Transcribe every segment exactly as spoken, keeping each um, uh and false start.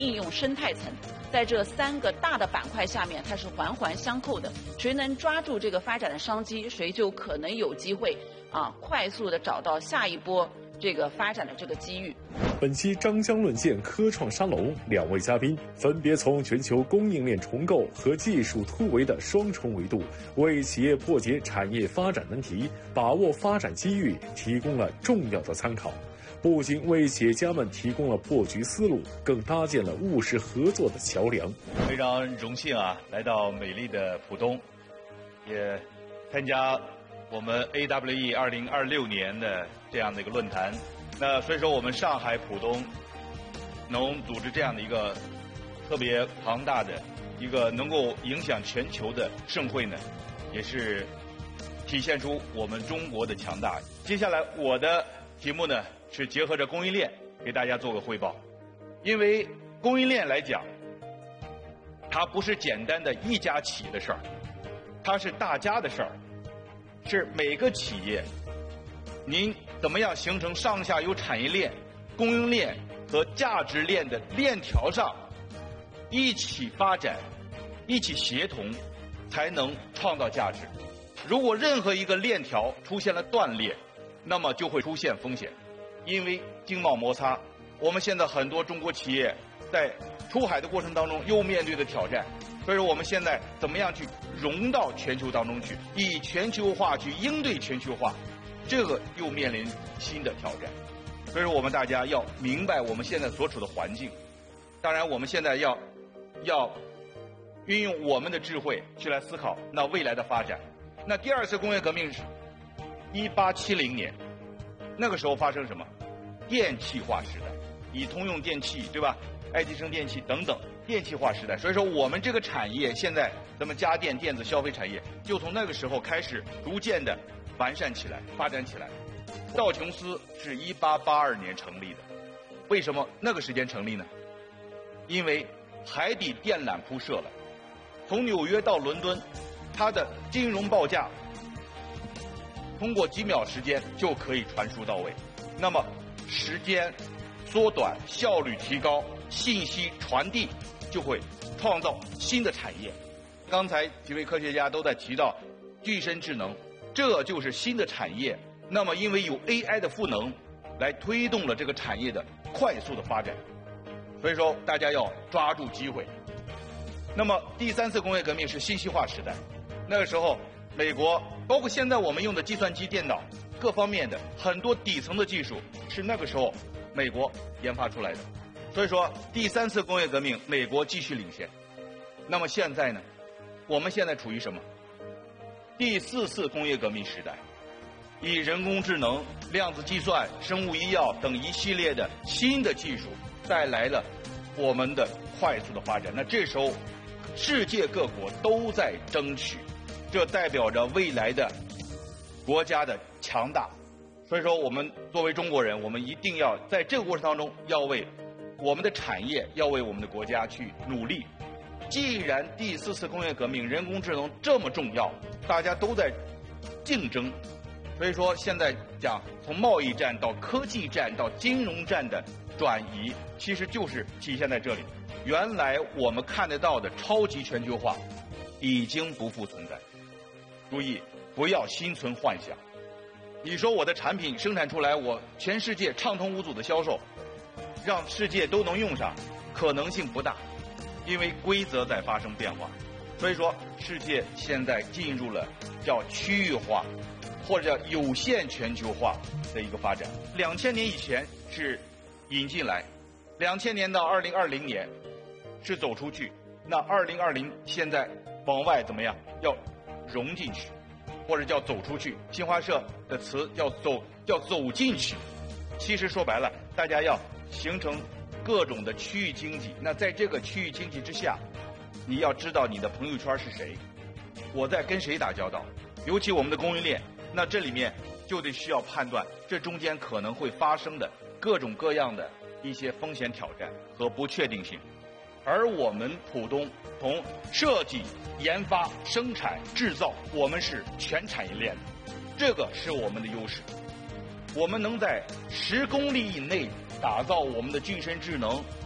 应用生态层，在这三个大的板块下面，它是环环相扣的。谁能抓住这个发展的商机，谁就可能有机会啊，快速的找到下一波这个发展的这个机遇。 本期张江论剑科创沙龙，两位嘉宾分别从全球供应链重构和技术突围的双重维度，为企业破解产业发展难题、把握发展机遇提供了重要的参考。不仅为企业家们提供了破局思路，更搭建了务实合作的桥梁。 非常荣幸啊，来到美丽的浦东，也参加我们 A W E 二零二六年的这样的一个论坛。那所以说，我们上海浦东能组织这样的一个特别庞大的一个能够影响全球的盛会呢，也是体现出我们中国的强大。接下来我的题目呢是结合着供应链给大家做个汇报，因为供应链来讲，它不是简单的一家企业的事儿，它是大家的事儿，是每个企业您怎么样形成上下游产业链、供应链和价值链的链条上一起发展、一起协同，才能创造价值。如果任何一个链条出现了断裂，那么就会出现风险。因为经贸摩擦，我们现在很多中国企业在出海的过程当中又面对的挑战，所以说我们现在怎么样去融到全球当中去，以全球化去应对全球化，这个又面临新的挑战。所以说我们大家要明白我们现在所处的环境，当然我们现在要要运用我们的智慧去来思考那未来的发展。那第二次工业革命是一八七零年，那个时候发生什么？电气化时代，以通用电气，对吧？爱迪生电器等等，电气化时代。所以说我们这个产业现在咱们家电电子消费产业就从那个时候开始逐渐的完善起来、发展起来。道琼斯是一八八二年成立的，为什么那个时间成立呢？因为海底电缆铺设了，从纽约到伦敦，它的金融报价通过几秒时间就可以传输到位。那么时间缩短，效率提高，信息传递就会创造新的产业。刚才几位科学家都在提到具身智能，这就是新的产业。那么因为有 A I 的赋能来推动了这个产业的快速的发展，所以说大家要抓住机会。那么第三次工业革命是信息化时代，那个时候美国包括现在我们用的计算机、电脑各方面的很多底层的技术是那个时候美国研发出来的，所以说第三次工业革命美国继续领先。那么现在呢，我们现在处于什么？第四次工业革命时代，以人工智能、量子计算、生物医药等一系列的新的技术带来了我们的快速的发展。那这时候世界各国都在争取，这代表着未来的国家的强大。所以说我们作为中国人，我们一定要在这个过程当中要为我们的产业，要为我们的国家去努力。既然第四次工业革命人工智能这么重要，大家都在竞争，所以说现在讲从贸易战到科技战到金融战的转移，其实就是体现在这里。原来我们看得到的超级全球化已经不复存在。注意，不要心存幻想。你说我的产品生产出来，我全世界畅通无阻的销售，让世界都能用上，可能性不大，因为规则在发生变化。所以说世界现在进入了叫区域化或者叫有限全球化的一个发展。两千年以前是引进来，两千年到二零二零年是走出去，那二零二零现在往外怎么样？要融进去，或者叫走出去。新华社的词叫走，叫走进去。其实说白了，大家要形成各种的区域经济。那在这个区域经济之下，你要知道你的朋友圈是谁，我在跟谁打交道。尤其我们的供应链，那这里面就得需要判断这中间可能会发生的各种各样的一些风险挑战和不确定性。而我们浦东从设计、研发、生产、制造，我们是全产业链的，这个是我们的优势。我们能在十公里以内打造我们的具身智能，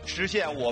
实现我。